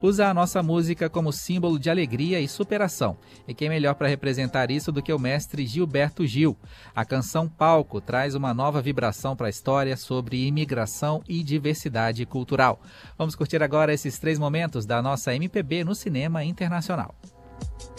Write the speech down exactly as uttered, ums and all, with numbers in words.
usa a nossa música como símbolo de alegria e superação. E quem melhor para representar isso do que o mestre Gilberto Gil? A canção Palco traz uma nova vibração para a história sobre imigração e diversidade cultural. Vamos curtir agora esses três momentos da nossa M P B no cinema internacional.